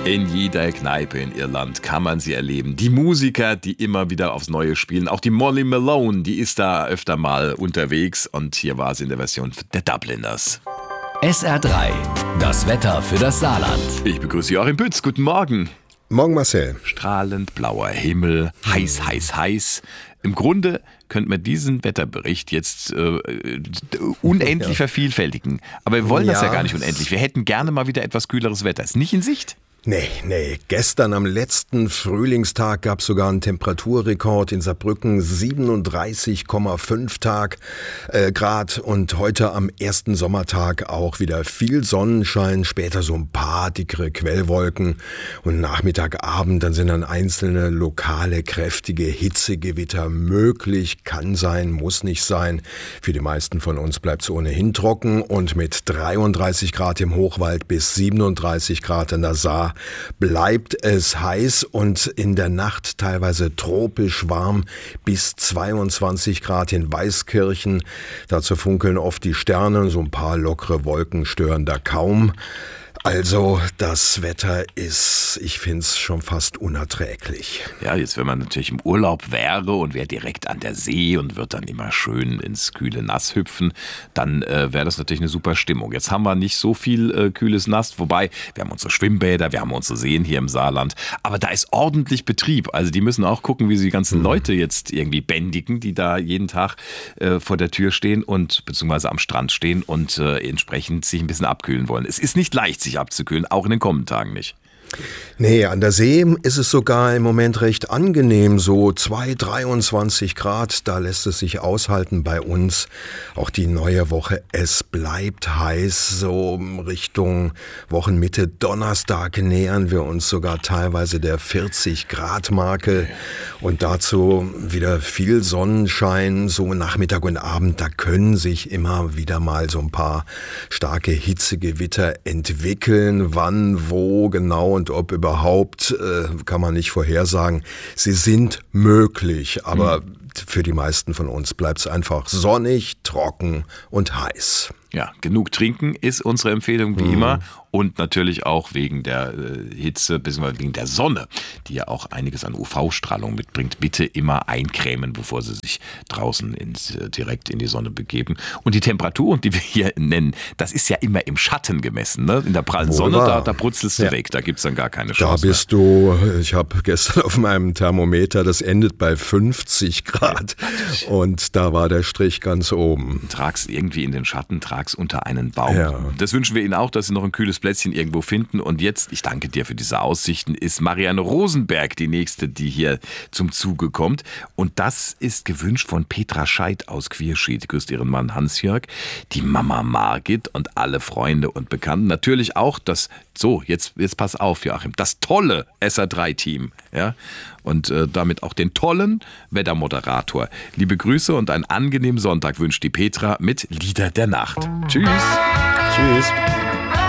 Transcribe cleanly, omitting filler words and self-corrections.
In jeder Kneipe in Irland kann man sie erleben. Die Musiker, die immer wieder aufs Neue spielen. Auch die Molly Malone, die ist da öfter mal unterwegs. Und hier war sie in der Version der Dubliners. SR3, das Wetter für das Saarland. Ich begrüße Joachim Pütz. Guten Morgen. Morgen, Marcel. Strahlend blauer Himmel, heiß, heiß, heiß. Im Grunde könnte man diesen Wetterbericht jetzt unendlich vervielfältigen. Aber wir wollen das ja gar nicht unendlich. Wir hätten gerne mal wieder etwas kühleres Wetter. Ist nicht in Sicht? Nee. Gestern am letzten Frühlingstag gab es sogar einen Temperaturrekord in Saarbrücken, 37,5 Grad. Und heute am ersten Sommertag auch wieder viel Sonnenschein, später so ein paar dickere Quellwolken. Und Nachmittag, Abend, dann sind dann einzelne lokale, kräftige Hitzegewitter möglich. Kann sein, muss nicht sein. Für die meisten von uns bleibt es ohnehin trocken. Und mit 33 Grad im Hochwald bis 37 Grad in der Saar bleibt es heiß und in der Nacht teilweise tropisch warm, bis 22 Grad in Weißkirchen. Dazu funkeln oft die Sterne, so ein paar lockere Wolken stören da kaum. Also das Wetter ist, ich finde es schon fast unerträglich. Ja, jetzt wenn man natürlich im Urlaub wäre und wäre direkt an der See und wird dann immer schön ins kühle Nass hüpfen, dann wäre das natürlich eine super Stimmung. Jetzt haben wir nicht so viel kühles Nass, wobei wir haben unsere Schwimmbäder, wir haben unsere Seen hier im Saarland, aber da ist ordentlich Betrieb. Also die müssen auch gucken, wie sie die ganzen Leute jetzt irgendwie bändigen, die da jeden Tag vor der Tür stehen und beziehungsweise am Strand stehen und entsprechend sich ein bisschen abkühlen wollen. Es ist nicht leicht, sich abzukühlen, auch in den kommenden Tagen nicht. Nee, an der See ist es sogar im Moment recht angenehm, so 23 Grad, da lässt es sich aushalten bei uns. Auch die neue Woche, es bleibt heiß, so Richtung Wochenmitte Donnerstag nähern wir uns sogar teilweise der 40-Grad-Marke und dazu wieder viel Sonnenschein, so Nachmittag und Abend, da können sich immer wieder mal so ein paar starke Hitzegewitter entwickeln, wann, wo genau und ob überhaupt, kann man nicht vorhersagen. Sie sind möglich, aber für die meisten von uns bleibt es einfach sonnig, trocken und heiß. Ja, genug trinken ist unsere Empfehlung wie immer und natürlich auch wegen der Hitze bzw. wegen der Sonne, die ja auch einiges an UV-Strahlung mitbringt. Bitte immer eincremen, bevor Sie sich draußen direkt in die Sonne begeben. Und die Temperaturen, die wir hier nennen, das ist ja immer im Schatten gemessen. Ne? In der prallen Sonne, da brutzelst du weg, da gibt es dann gar keine Chance. Da bist du, ich habe gestern auf meinem Thermometer, das endet bei 50 Grad und da war der Strich ganz oben. Trag's irgendwie in den Schatten, trag's unter einen Baum. Ja. Das wünschen wir Ihnen auch, dass Sie noch ein kühles Plätzchen irgendwo finden. Und jetzt, ich danke dir für diese Aussichten, ist Marianne Rosenberg die nächste, die hier zum Zuge kommt. Und das ist gewünscht von Petra Scheid aus Quierschied. Grüßt ihren Mann Hans-Jörg, die Mama Margit und alle Freunde und Bekannten. Natürlich auch das, so, jetzt pass auf, Joachim, das tolle SR3-Team. Ja? Und damit auch den tollen Wettermoderator. Liebe Grüße und einen angenehmen Sonntag wünscht die Petra mit Lieder der Nacht. Tschüss. Tschüss.